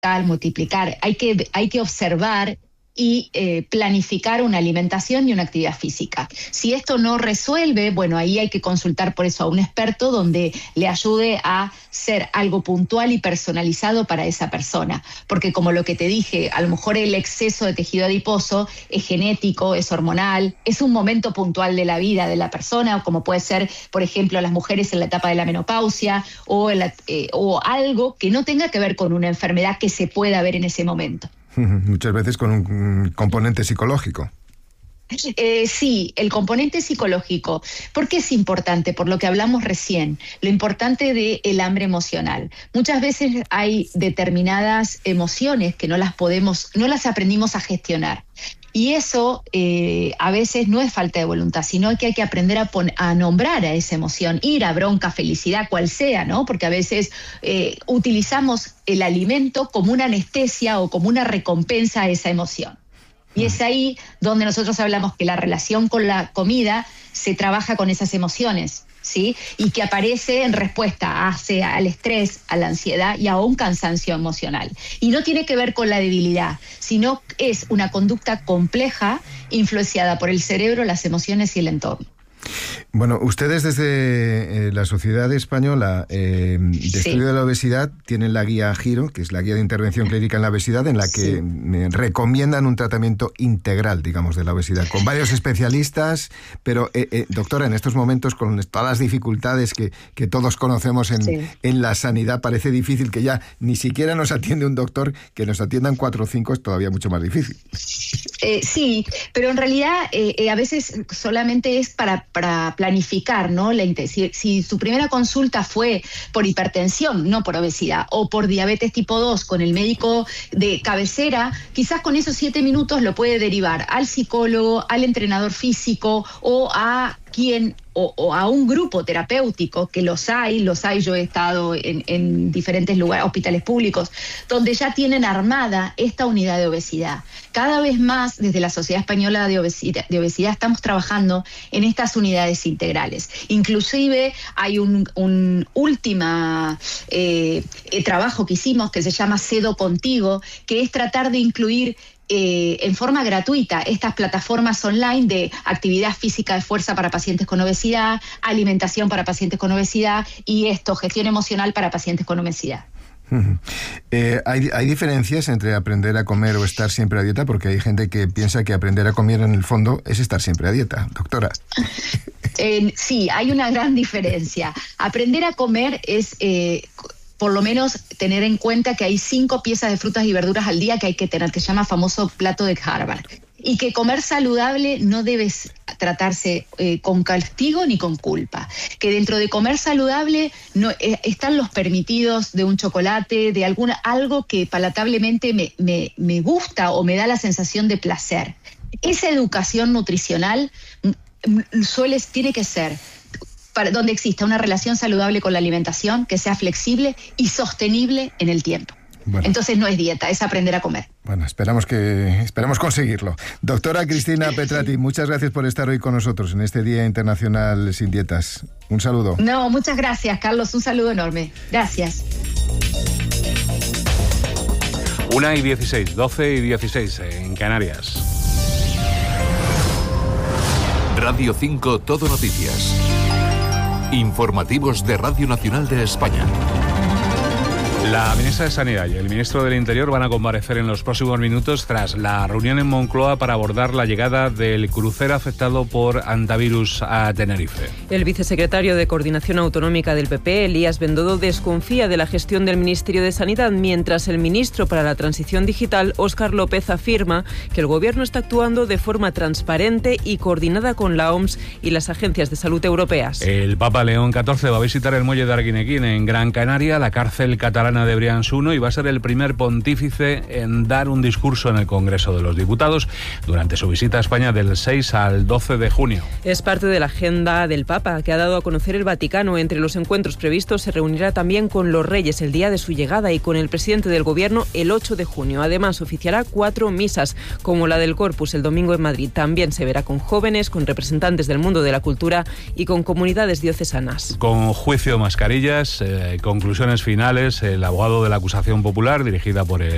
multiplicar, hay que observar y planificar una alimentación y una actividad física. Si esto no resuelve, bueno, ahí hay que consultar por eso a un experto donde le ayude a ser algo puntual y personalizado para esa persona. Porque como lo que te dije, a lo mejor el exceso de tejido adiposo es genético, es hormonal, es un momento puntual de la vida de la persona, o como puede ser, por ejemplo, las mujeres en la etapa de la menopausia, o algo que no tenga que ver con una enfermedad que se pueda ver en ese momento. Muchas veces con un componente psicológico. Sí, el componente psicológico. ¿Por qué es importante? Por lo que hablamos recién, lo importante del hambre emocional. Muchas veces hay determinadas emociones que no las aprendimos a gestionar. Y eso a veces no es falta de voluntad, sino que hay que aprender a nombrar a esa emoción, ira, bronca, felicidad, cual sea, ¿no? Porque a veces utilizamos el alimento como una anestesia o como una recompensa a esa emoción. Y es ahí donde nosotros hablamos que la relación con la comida se trabaja con esas emociones, ¿sí? Y que aparece en respuesta al estrés, a la ansiedad y a un cansancio emocional. Y no tiene que ver con la debilidad, sino es una conducta compleja influenciada por el cerebro, las emociones y el entorno. Bueno, ustedes desde la Sociedad Española de Estudio de la Obesidad tienen la guía GIRO, que es la guía de intervención clínica en la obesidad, en la que recomiendan un tratamiento integral, digamos, de la obesidad, con varios especialistas, pero doctora, en estos momentos, con todas las dificultades que todos conocemos en la sanidad, parece difícil que ya ni siquiera nos atiende un doctor, que nos atiendan 4 o 5 es todavía mucho más difícil. Sí, pero en realidad a veces solamente es para planificar, ¿no? Si su primera consulta fue por hipertensión, no por obesidad, o por diabetes tipo 2 con el médico de cabecera, quizás con esos 7 minutos lo puede derivar al psicólogo, al entrenador físico o a a un grupo terapéutico, que los hay, yo he estado en diferentes lugares, hospitales públicos, donde ya tienen armada esta unidad de obesidad. Cada vez más, desde la Sociedad Española de Obesidad estamos trabajando en estas unidades integrales. Inclusive hay un último trabajo que hicimos que se llama Cedo Contigo, que es tratar de incluir en forma gratuita estas plataformas online de actividad física de fuerza para pacientes con obesidad, alimentación para pacientes con obesidad y gestión emocional para pacientes con obesidad. ¿Hay diferencias entre aprender a comer o estar siempre a dieta? Porque hay gente que piensa que aprender a comer en el fondo es estar siempre a dieta, doctora. Sí, hay una gran diferencia. Aprender a comer es por lo menos tener en cuenta que hay 5 piezas de frutas y verduras al día que hay que tener, que se llama famoso plato de Harvard. Y que comer saludable no debe tratarse con castigo ni con culpa. Que dentro de comer saludable están los permitidos de un chocolate, de algo que palatablemente me gusta o me da la sensación de placer. Esa educación nutricional tiene que ser donde exista una relación saludable con la alimentación, que sea flexible y sostenible en el tiempo. Bueno. Entonces no es dieta, es aprender a comer. Bueno, esperamos conseguirlo. Doctora Cristina Petrati, muchas gracias por estar hoy con nosotros en este Día Internacional Sin Dietas. Un saludo. No, muchas gracias, Carlos. Un saludo enorme. Gracias. 1:16, 12:16 en Canarias. Radio 5 Todo Noticias. Informativos de Radio Nacional de España. La ministra de Sanidad y el ministro del Interior van a comparecer en los próximos minutos tras la reunión en Moncloa para abordar la llegada del crucero afectado por hantavirus a Tenerife. El vicesecretario de Coordinación Autonómica del PP, Elías Bendodo, desconfía de la gestión del Ministerio de Sanidad, mientras el ministro para la Transición Digital, Óscar López, afirma que el Gobierno está actuando de forma transparente y coordinada con la OMS y las agencias de salud europeas. El Papa León XIV va a visitar el muelle de Arguineguín, en Gran Canaria, la cárcel catalana de Brians I, y va a ser el primer pontífice en dar un discurso en el Congreso de los Diputados durante su visita a España del 6 al 12 de junio. Es parte de la agenda del Papa, que ha dado a conocer el Vaticano. Entre los encuentros previstos se reunirá también con los reyes el día de su llegada y con el presidente del Gobierno el 8 de junio. Además, oficiará 4 misas, como la del Corpus el domingo en Madrid. También se verá con jóvenes, con representantes del mundo de la cultura y con comunidades diocesanas. Con juicio de mascarillas, conclusiones finales, el abogado de la acusación popular, dirigida por el